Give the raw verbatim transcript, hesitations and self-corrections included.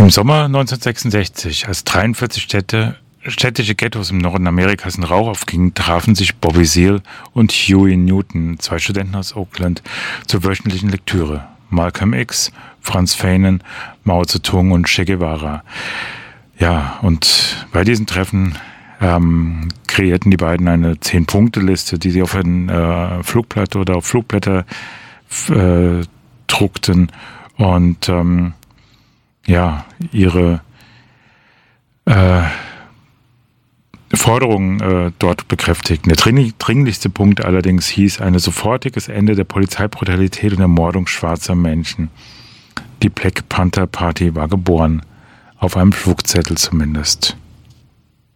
Im Sommer neunzehnhundertsechsundsechzig, als dreiundvierzig Städte, städtische Ghettos im Norden Amerikas in Rauch aufgingen, trafen sich Bobby Seale und Huey Newton, zwei Studenten aus Oakland, zur wöchentlichen Lektüre. Malcolm X, Franz Fanon, Mao Zedong und Che Guevara. Ja, und bei diesen Treffen ähm, kreierten die beiden eine Zehn-Punkte-Liste, die sie auf ein äh, Flugblatt oder auf Flugblätter äh, druckten und ähm, ja, ihre äh, Forderungen äh, dort bekräftigten. Der dringlichste Punkt allerdings hieß ein sofortiges Ende der Polizeibrutalität und Ermordung schwarzer Menschen. Die Black Panther Party war geboren, auf einem Flugzettel zumindest.